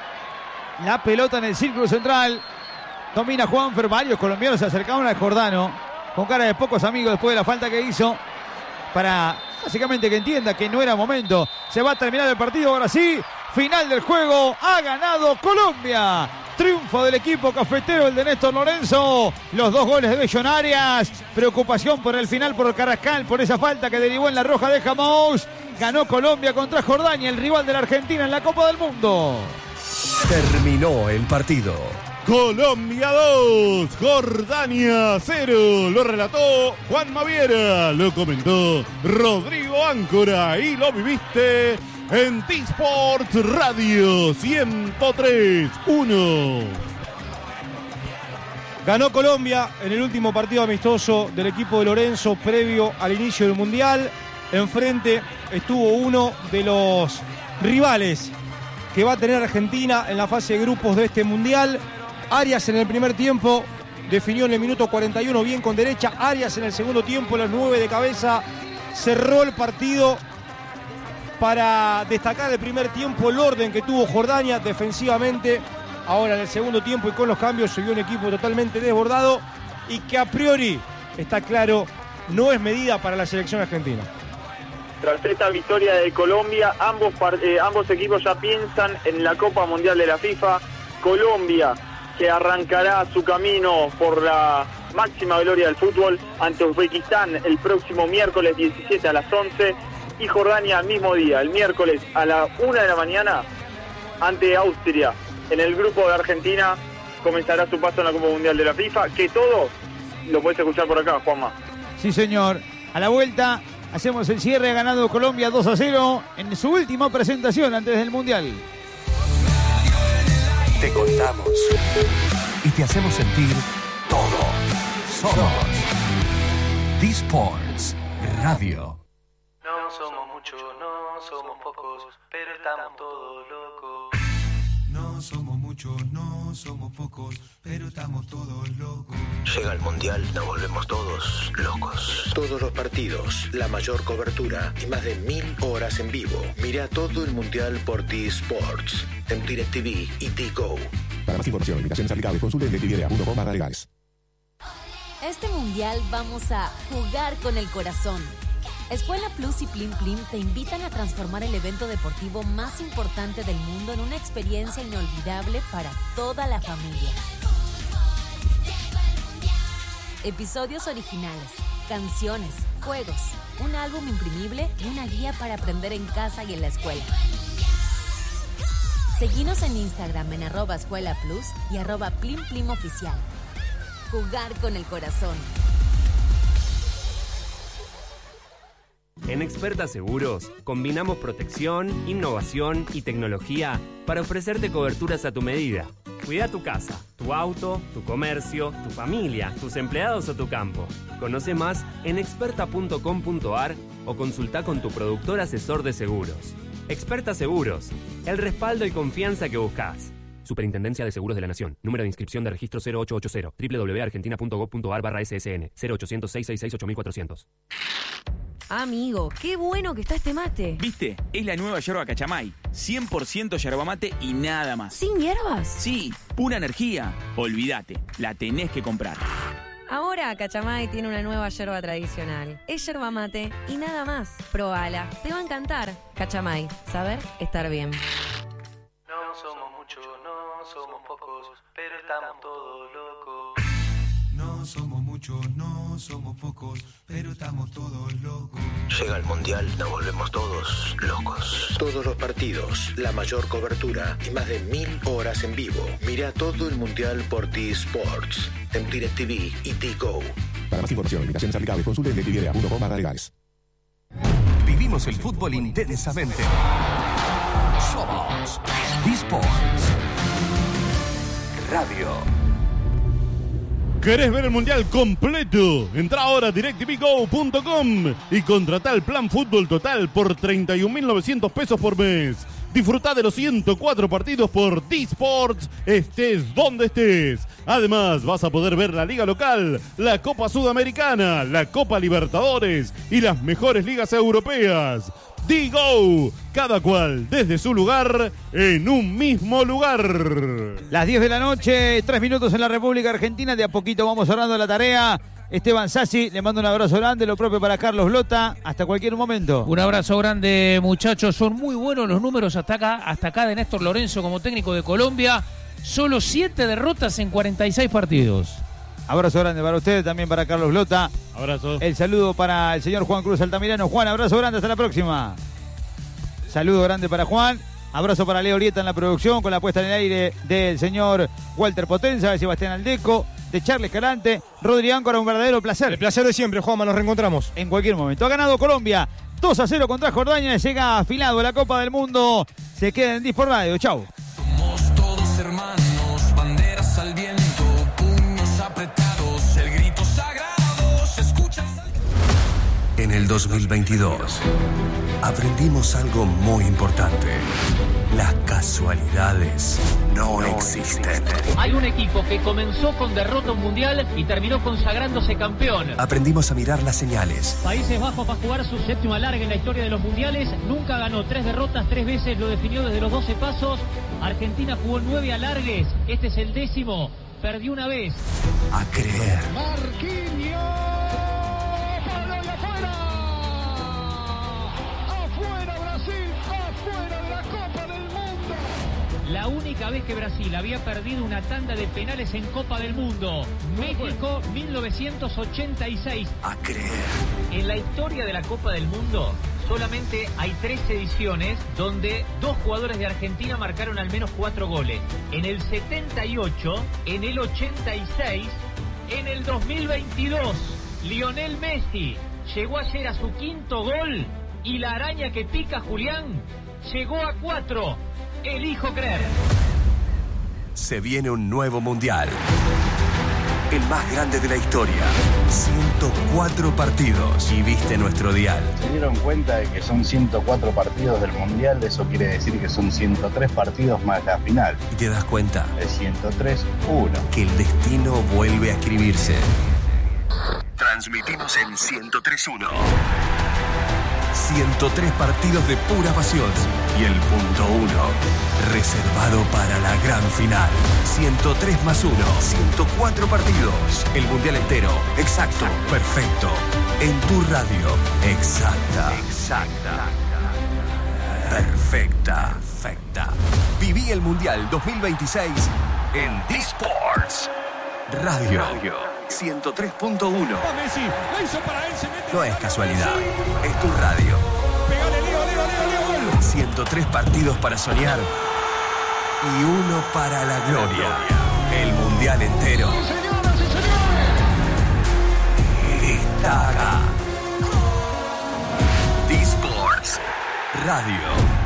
La pelota en el círculo central. Domina Juanfer. Varios colombianos se acercaron al jordano con cara de pocos amigos después de la falta que hizo. Para básicamente que entienda que no era momento. Se va a terminar el partido ahora sí. Final del juego. Ha ganado Colombia. Triunfo del equipo cafetero, el de Néstor Lorenzo. Los dos goles de Bellón Arias. Preocupación por el final por Carrascal, por esa falta que derivó en la roja de Jamous. Ganó Colombia contra Jordania, el rival de la Argentina en la Copa del Mundo. Terminó el partido. Colombia dos, Jordania cero. Lo relató Juan Maviera, lo comentó Rodrigo Áncora y lo viviste en T-Sport Radio ciento tres uno. Ganó Colombia en el último partido amistoso del equipo de Lorenzo previo al inicio del Mundial. Enfrente estuvo uno de los rivales que va a tener Argentina en la fase de grupos de este Mundial. Arias en el primer tiempo definió en el minuto cuarenta y uno bien con derecha. Arias en el segundo tiempo, los nueve de cabeza, cerró el partido. Para destacar el primer tiempo, el orden que tuvo Jordania defensivamente. Ahora en el segundo tiempo y con los cambios se vio un equipo totalmente desbordado y que a priori, está claro, no es medida para la selección argentina. Tras esta victoria de Colombia, ambos, eh, ambos equipos ya piensan en la Copa Mundial de la FIFA. Colombia, que arrancará su camino por la máxima gloria del fútbol ante Uzbekistán el próximo miércoles diecisiete a las once. Y Jordania al mismo día, el miércoles a la una de la mañana, ante Austria. En el grupo de Argentina comenzará su paso en la Copa Mundial de la FIFA, que todo lo puedes escuchar por acá, Juanma. Sí, señor. A la vuelta hacemos el cierre. Ha ganado Colombia dos a cero en su última presentación antes del Mundial. Te contamos y te hacemos sentir todo. Somos T-Sports Radio. No somos muchos, no somos pocos, pero estamos todos locos. No somos muchos, no somos pocos, pero estamos todos locos. Llega el Mundial, nos volvemos todos locos. Todos los partidos, la mayor cobertura y más de mil horas en vivo. Mira todo el Mundial por T-Sports, en DirecTV y T-Go. Para más información, limitaciones aplicables, consulte en directv punto com barra legales. Este Mundial vamos a jugar con el corazón. Escuela Plus y Plim Plim te invitan a transformar el evento deportivo más importante del mundo en una experiencia inolvidable para toda la familia. Episodios originales, canciones, juegos, un álbum imprimible y una guía para aprender en casa y en la escuela. Seguinos en Instagram en arroba Escuela Plus y arroba Plim Plim Oficial. Jugar con el corazón. En Experta Seguros, combinamos protección, innovación y tecnología para ofrecerte coberturas a tu medida. Cuida tu casa, tu auto, tu comercio, tu familia, tus empleados o tu campo. Conoce más en experta punto com punto ar o consulta con tu productor asesor de seguros. Experta Seguros, el respaldo y confianza que buscas. Superintendencia de Seguros de la Nación. Número de inscripción de registro cero ocho ocho cero. doble u doble u doble u punto argentina punto gov punto ar barra ese ese ene. cero ochocientos, seiscientos sesenta y seis, ocho mil cuatrocientos. Amigo, qué bueno que está este mate. ¿Viste? Es la nueva yerba Cachamay. cien por ciento yerba mate y nada más. ¿Sin hierbas? Sí, pura energía. Olvídate, la tenés que comprar. Ahora Cachamay tiene una nueva yerba tradicional. Es yerba mate y nada más. Probala, te va a encantar. Cachamay, saber estar bien. No somos muchos, no somos pocos, pero estamos todos locos. No somos muchos, no somos pocos, pero estamos todos locos. Llega el Mundial, nos volvemos todos locos. Todos los partidos, la mayor cobertura y más de mil horas en vivo. Mira todo el Mundial por T-Sports, en DirecTV y T-Go. Para más información, limitaciones aplicables, consulte en directv punto com barra legales. Vivimos el fútbol intensamente. Somos T-Sports Radio. ¿Querés ver el Mundial completo? Entra ahora a directv go punto com y contratá el plan Fútbol Total por treinta y un mil novecientos pesos por mes. Disfrutá de los ciento cuatro partidos por T-Sports, estés donde estés. Además, vas a poder ver la Liga Local, la Copa Sudamericana, la Copa Libertadores y las mejores ligas europeas. D-Go, cada cual desde su lugar, en un mismo lugar. Las diez de la noche, tres minutos en la República Argentina. De a poquito vamos cerrando la tarea. Esteban Sassi, le mando un abrazo grande, lo propio para Carlos Lota. Hasta cualquier momento. Un abrazo grande, muchachos. Son muy buenos los números hasta acá, hasta acá de Néstor Lorenzo como técnico de Colombia. Solo siete derrotas en cuarenta y seis partidos. Abrazo grande para ustedes, también para Carlos Lota. Abrazo. El saludo para el señor Juan Cruz Altamirano. Juan, abrazo grande, hasta la próxima. Saludo grande para Juan. Abrazo para Leo Lieta en la producción, con la puesta en el aire del señor Walter Potenza, de Sebastián Aldeco, de Charles Calante, Rodri Áncora, un verdadero placer. El placer de siempre, Juanma, nos reencontramos. En cualquier momento. Ha ganado Colombia dos a cero contra Jordania, llega afilado a la Copa del Mundo. Se queda en Disport Radio. Chau. Somos todos hermanos, banderas al viento, puños apretados, el grito sagrado se escucha. En el dos mil veintidós aprendimos algo muy importante. Las casualidades no existen. Hay un equipo que comenzó con derrota mundial y terminó consagrándose campeón. Aprendimos a mirar las señales. Países Bajos va a jugar su séptima larga en la historia de los mundiales. Nunca ganó, tres derrotas, tres veces lo definió desde los doce pasos. Argentina jugó nueve alargues, este es el décimo. Perdió una vez. A creer. Marquinhos. ¡Para y afuera! ¡Afuera Brasil! ¡Afuera de la Copa del Mundo! La única vez que Brasil había perdido una tanda de penales en Copa del Mundo. México, mil novecientos ochenta y seis. A creer. En la historia de la Copa del Mundo solamente hay tres ediciones donde dos jugadores de Argentina marcaron al menos cuatro goles. En el setenta y ocho, en el ochenta y seis, en el dos mil veintidós. Lionel Messi llegó ayer a su quinto gol y la araña que pica Julián llegó a cuatro. Elijo creer. Se viene un nuevo mundial. El más grande de la historia. ciento cuatro partidos. Y viste nuestro dial. Se dieron cuenta de que son ciento cuatro partidos del mundial. Eso quiere decir que son ciento tres partidos más la final. Y te das cuenta. Es ciento tres uno. Que el destino vuelve a escribirse. Transmitimos en ciento tres uno. ciento tres partidos de pura pasión. Y el punto uno, reservado para la gran final. ciento tres más uno, ciento cuatro partidos. El mundial entero, exacto, perfecto. En tu radio, exacta. Exacta. Perfecta. Perfecta. Viví el mundial dos mil veintiséis en D-Sports Radio. ciento tres punto uno. No es casualidad, es tu radio. ciento tres partidos para soñar y uno para la gloria. El mundial entero está acá. D-Sports Radio.